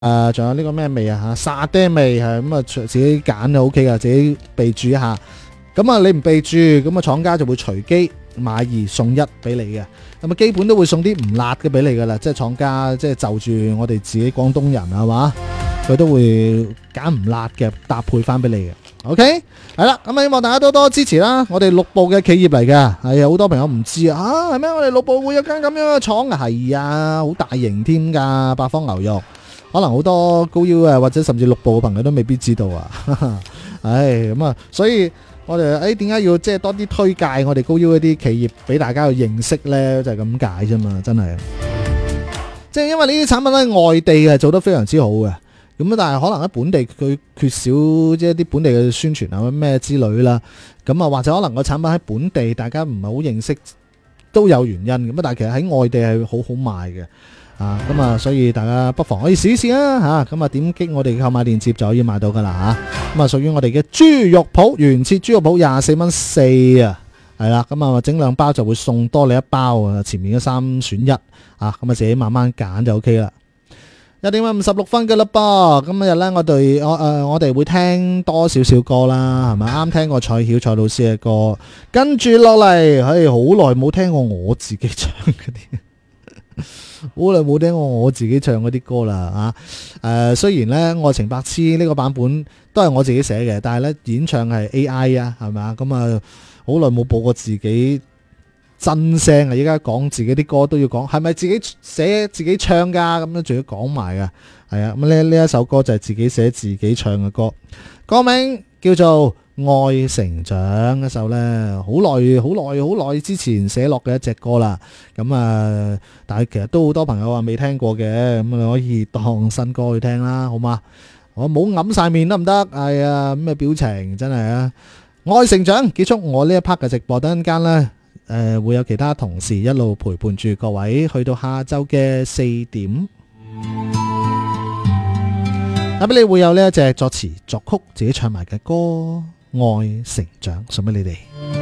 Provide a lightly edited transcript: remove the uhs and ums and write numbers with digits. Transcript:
仲有呢個咩味啊吓，沙爹味係咁啊，自己揀就 OK 噶，自己備注一下。咁啊，你唔備注，咁啊廠家就會隨機買2送1俾你嘅。咁啊，基本都會送啲唔辣嘅俾你噶啦，即係廠家即係就住我哋自己廣東人係嘛，佢都會揀唔辣嘅搭配翻俾你嘅。OK， 係啦，咁希望大家多多支持啦。我哋六部嘅企業嚟嘅，係好多朋友唔知啊，係咩？我哋六部會有間咁樣嘅廠啊，係啊，好大型添噶，八方牛肉，可能好多高腰啊，或者甚至六部嘅朋友都未必知道啊。唉，咁啊，所以我哋點解要即係多啲推介我哋高腰一啲企業俾大家去認識呢？就係咁解啫嘛，真係。即係因為呢啲產品喺外地係做得非常之好嘅。咁但係可能喺本地佢缺少即係啲本地嘅宣傳啊咩之類啦，咁啊或者可能個產品喺本地大家唔係好認識都有原因咁，但係其實喺外地係好好賣嘅咁啊，所以大家不妨可以試一試啊嚇，咁啊點擊我哋嘅購買鏈接就可以買到噶啦嚇，咁啊屬於我哋嘅豬肉鋪原切豬肉鋪24蚊4啊，係啦，咁啊整2包就會送多你1包啊，前面嘅3選1咁啊自己慢慢揀就 OK 啦。1:56嘅啦噃，今日咧我哋會聽多少少歌啦，係咪啱聽過蔡老師嘅歌，跟住落嚟，好耐冇聽過我自己唱嗰啲，好耐冇聽過我自己唱嗰啲歌啦雖然咧愛情白痴呢個版本都係我自己寫嘅，但係咧演唱係 AI 啊，係咪啊？咁啊好耐冇播過自己真聲啊！依家講自己啲歌都要講，係咪自己寫自己唱噶？咁樣仲要講埋噶，係啊！咁呢一首歌就係自己寫自己唱嘅歌，歌名叫做《愛成長》，一首咧好耐之前寫落嘅一隻歌啦。咁啊，但係其實都好多朋友話未聽過嘅，咁你可以當新歌去聽啦，好嘛？我冇揞晒面得唔得？係啊，咩表情真係啊！《愛成長》結束我呢一 part 嘅直播，等陣間咧。會有其他同事一路陪伴住各位去到下晝嘅4點，打俾你會有呢一隻作詞作曲自己唱埋嘅歌《愛成長》送俾你哋。